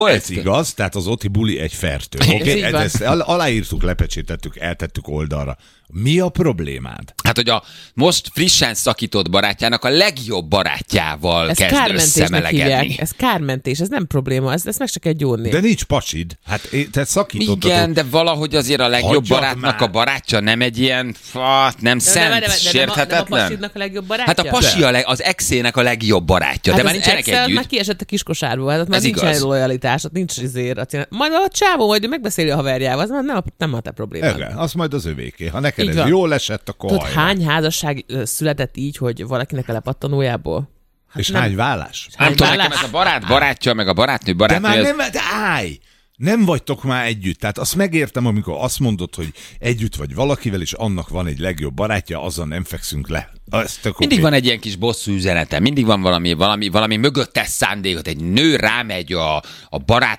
Ez igaz, tehát az Oti buli egy fertő. Okay? Ezt aláírtuk, lepecsétettük, eltettük oldalra. Mi a problémád? Hát, hogy a most frissen szakított barátjának a legjobb barátjával kezd összemelegedni. Ez kármentés, ez nem probléma, ezt meg se kell gyónni. De nincs pasid. Hát te szakítottad. Igen, de valahogy azért a legjobb barátnak a barátja nem egy ilyen, nem szent, sérthetetlen. Nem a pasidnak a legjobb barátja? Hát a pasi az exének a legjobb barátja, hát de már nincsenek együtt. Már kiesett a kiskosárból, hát már nincsen lojalitás, nincs majd a csávó majd megbeszéli a haverjával, az nem a te problémád. Igen, az majd az övéké. Ha neked ez jól esett, akkor tudod, hány házasság született így, hogy valakinek a lepattanójából? Hát és hány vállás? Nem tudom, nekem ez a barát barátja, meg a barátnő barátnő. De már állj! Nem vagytok már együtt. Tehát azt megértem, amikor azt mondod, hogy együtt vagy valakivel, és annak van egy legjobb barátja, azzal nem fekszünk le. Mindig van egy ilyen kis bosszú üzenete, mindig van valami mögöttes szándékot. Egy nő rámegy a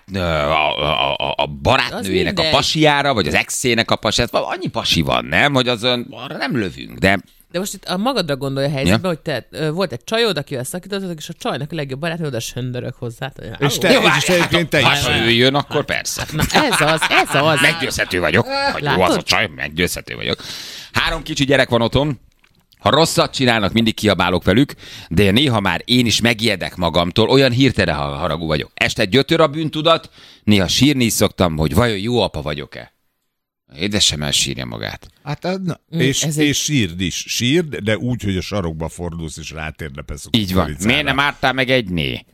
barátnőjének a pasiára, vagy az exének a pasiára. Annyi pasi van, nem? Hogy azon arra nem lövünk, de most itt a magadra gondolja a helyzetben, hogy te volt egy csajod, akivel szakítottad, és a csajnak a legjobb barátnő oda söndörög hozzá. És te is. Ha ő jön, akkor persze. Na ez az. Meggyőzhető vagyok. Hogy jó az a csaj, meggyőzhető vagyok. 3 kicsi gyerek van otthon. Ha rosszat csinálnak, mindig kiabálok velük, de néha már én is megijedek magamtól, olyan hirtelen haragú vagyok. Este gyötör a bűntudat, néha sírni is szoktam, hogy vajon jó apa vagyok-e. Édesem elsírja magát. Hát, és sírd is. Sírd, de úgy, hogy a sarokba fordulsz, és rátérdepesz. Így van. Miért nem ártál meg egy né?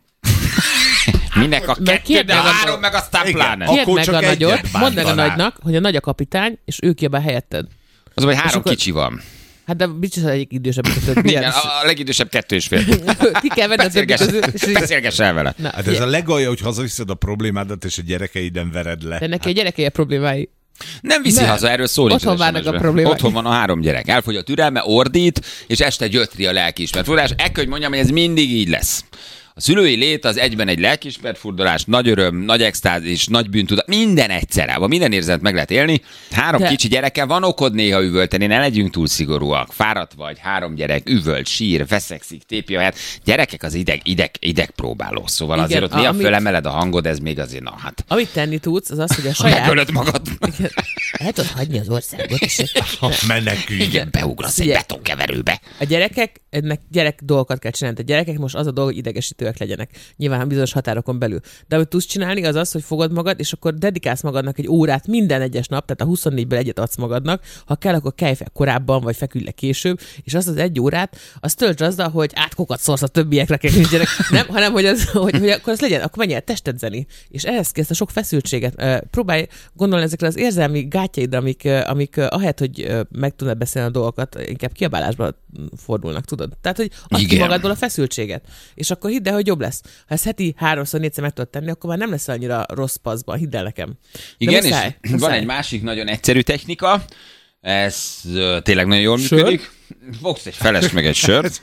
Minek a 2, de 3, meg aztán pláne. Kérd meg a nagyot, mondd meg a nagynak, hogy a nagy a kapitány, és ő kiabál helyetted. Az, hogy 3 kicsi van. Hát de biztos az egyik idősebb, mint a többi. Igen, a legidősebb 2,5. Ki kell venni a többi közül. Beszélgess el vele. Hát ez a legalja, hogy hazaviszed a problémádat, és a gyerekeiden vered le. De neki a gyerekei a problémái. Nem viszi haza, erről szól. Otthon várnak a problémák. Otthon van a 3 gyerek. Elfogy a türelme, ordít, és este gyötri a lelkiismert furdalás. Ekkor, hogy mondjam, hogy ez mindig így lesz. A szülői lét az egyben egy lelkiismert furdalás, nagy öröm, nagy extázis, nagy bűntudat, minden egyszerre, minden érzet meg lehet élni. 3 kicsi gyerekkel van okod néha üvölteni, ne legyünk túl szigorúak. Fáradt vagy, 3 gyerek, üvölt, sír, veszekszik, tépi a helyet. Gyerekek az ideg próbáló, szóval igen, azért ott néha fölemeled a hangod, ez még azért, na hát. Amit tenni tudsz, az az, hogy a saját... Megölöd magad. El tudod hagyni az országot, és... Menekülj. Igen, beugrasz egy betonkeverőbe. A gyerekek, ennek gyerek dolgokat kell csinálni. A gyerekek most az a dolog, hogy idegesítőek legyenek. Nyilván bizonyos határokon belül. De amit tudsz csinálni, az az, hogy fogod magad, és akkor dedikálsz magadnak egy órát minden egyes nap, tehát a 24-ből egyet adsz magadnak. Ha kell, akkor kelj fel korábban, vagy feküdj le később, és azt az 1 órát, azt töltsd azzal, hogy átkokat szórsz a többiekre, nem, hanem hogy akkor az legyen, akkor menj el testedzeni. És ehhez kezd a sok feszültséget. Próbálj gondolni ezekre az érzelmi gátjaidra, amik ahelyett, hogy meg tudnád beszélni a dolgokat, inkább kiabálásba fordulnak, tudod? Tehát, hogy add ki magadból a feszültséget. És akkor hidd el, hogy jobb lesz. Ha ezt heti 3-4-szer meg tudod tenni, akkor már nem lesz annyira rossz paszban, hidd el nekem. Igen, muszáj. Van egy másik nagyon egyszerű technika, ez tényleg nagyon jól működik. Fogsz egy felest meg egy sört.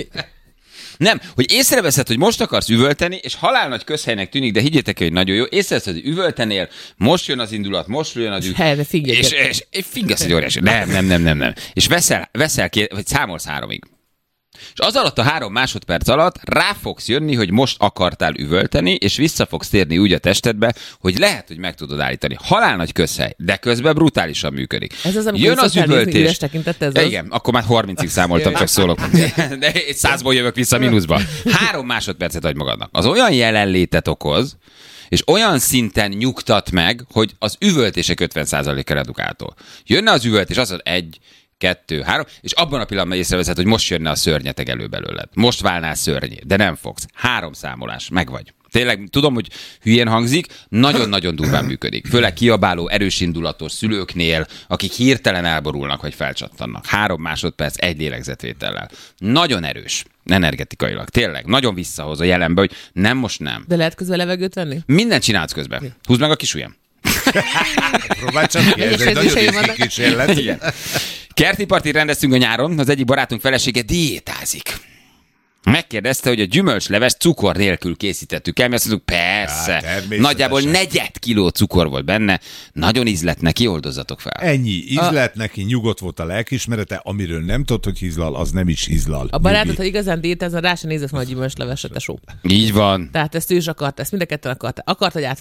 Nem, hogy észreveszed, hogy most akarsz üvölteni, és halál nagy közhelynek tűnik, de higgyétek el, hogy nagyon jó. Észreveszed, hogy üvöltenél, most jön az indulat, most jön az és fingasz egy óriási. Nem. És veszel ki, vagy számolsz 3-ig. És az alatt a 3 másodperc alatt rá fogsz jönni, hogy most akartál üvölteni, és vissza fogsz térni úgy a testedbe, hogy lehet, hogy meg tudod állítani. Halál nagy közhely, de közben brutálisan működik. Ez az, amikor jön az üvöltés. Igen, akkor már 30-ig számoltam, csak szólok. De 100-ból jövök vissza mínuszba. 3 másodpercet adj magadnak. Az olyan jelenlétet okoz, és olyan szinten nyugtat meg, hogy az üvöltések 50%-a redukáltól. Jönne az üvöltés, az 1, 2, 3, és abban a pillanatban észreveszed, hogy most jönne a szörnyeteg elő belőled. Most válnál szörnyé, de nem fogsz. 3 számolás, meg vagy. Tényleg, tudom, hogy hülyén hangzik, nagyon-nagyon durván működik. Főleg kiabáló, erősindulatos szülőknél, akik hirtelen elborulnak, vagy felcsattannak. 3 másodperc, 1 lélegzetvétellel. Nagyon erős, energetikailag. Tényleg, nagyon visszahoz a jelenbe, hogy nem, most nem. De lehet közben levegőt venni? Mindent csinálsz közben. Húzd meg a kis ujjam. Próbálj csak ki, ez egy nagyon észki kísérlet. Igen. Kerti partit rendeztünk a nyáron, az egyik barátunk felesége diétázik. Megkérdezte, hogy a gyümölcsleves cukor nélkül készítettük el, mi azt mondtuk, persze. természetesen. Nagyjából 4 kiló cukor volt benne, nagyon ízlett neki, oldozzatok fel. Ennyi. Ízlett neki, nyugodt volt a lelkiismerete, amiről nem tudod, hogy hízlal, az nem is hízlal. A barátod, ha igazán diétázna, rá sem nézett volna a gyümölcsleveset, tesó. Így van. Tehát ezt ő is akarta, ezt mind a ketten akarta. Akart, hogy